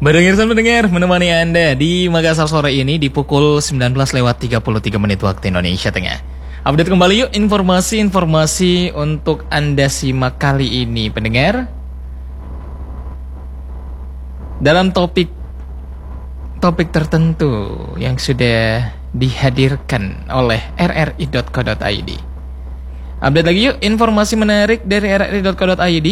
Pendengar menemani Anda di Makassar sore ini di pukul 19:33 waktu Indonesia Tengah. Update kembali yuk informasi-informasi untuk Anda simak kali ini pendengar. Dalam topik tertentu yang sudah dihadirkan oleh rri.co.id. Update lagi yuk informasi menarik dari rri.co.id.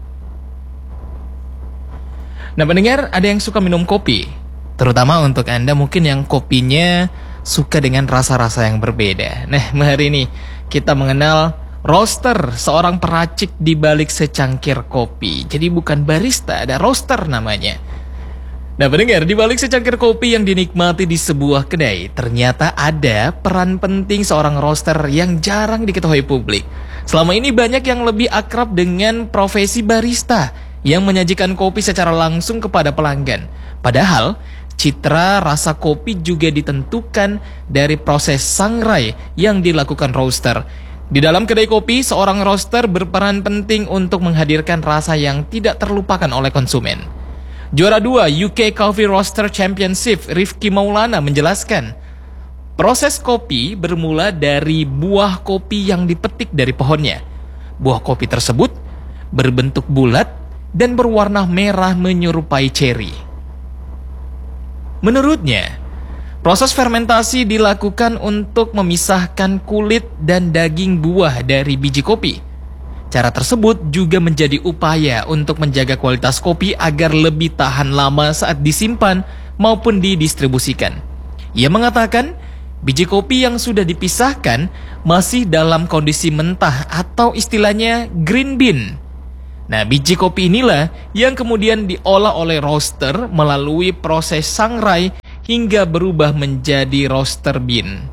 Nah pendengar, ada yang suka minum kopi, terutama untuk Anda mungkin yang kopinya suka dengan rasa-rasa yang berbeda. Nah hari ini kita mengenal roaster, seorang peracik di balik secangkir kopi. Jadi bukan barista, ada roaster namanya. Nah pendengar, di balik secangkir kopi yang dinikmati di sebuah kedai, ternyata ada peran penting seorang roaster yang jarang diketahui publik. Selama ini banyak yang lebih akrab dengan profesi barista, yang menyajikan kopi secara langsung kepada pelanggan. Padahal, citra rasa kopi juga ditentukan dari proses sangrai yang dilakukan roaster. Di dalam kedai kopi, seorang roaster berperan penting untuk menghadirkan rasa yang tidak terlupakan oleh konsumen. Juara 2 UK Coffee Roaster Championship, Rifki Maulana menjelaskan, proses kopi bermula dari buah kopi yang dipetik dari pohonnya. Buah kopi tersebut berbentuk bulat dan berwarna merah menyerupai ceri. Menurutnya, proses fermentasi dilakukan untuk memisahkan kulit dan daging buah dari biji kopi. Cara tersebut juga menjadi upaya untuk menjaga kualitas kopi agar lebih tahan lama saat disimpan maupun didistribusikan. Ia mengatakan, biji kopi yang sudah dipisahkan masih dalam kondisi mentah atau istilahnya green bean. Nah, biji kopi inilah yang kemudian diolah oleh roaster melalui proses sangrai hingga berubah menjadi roaster bean.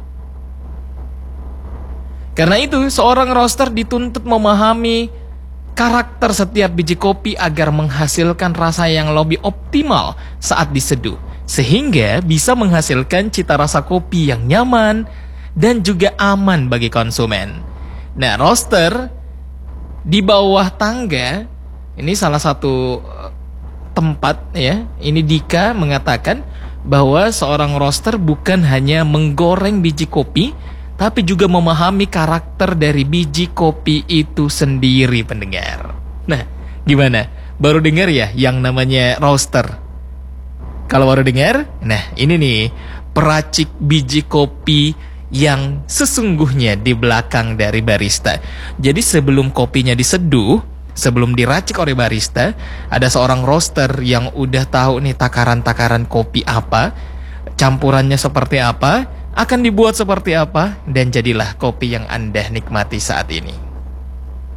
Karena itu, seorang roaster dituntut memahami karakter setiap biji kopi agar menghasilkan rasa yang lebih optimal saat diseduh, sehingga bisa menghasilkan cita rasa kopi yang nyaman dan juga aman bagi konsumen. Nah, roaster di bawah tangga, ini salah satu tempat ya. Ini Dika mengatakan bahwa seorang roaster bukan hanya menggoreng biji kopi, tapi juga memahami karakter dari biji kopi itu sendiri pendengar. Nah, gimana? Baru dengar ya yang namanya roaster? Kalau baru dengar, nah ini nih peracik biji kopi yang sesungguhnya di belakang dari barista. Jadi sebelum kopinya diseduh, sebelum diracik oleh barista, ada seorang roaster yang udah tahu nih takaran-takaran kopi apa, campurannya seperti apa, akan dibuat seperti apa, dan jadilah kopi yang Anda nikmati saat ini.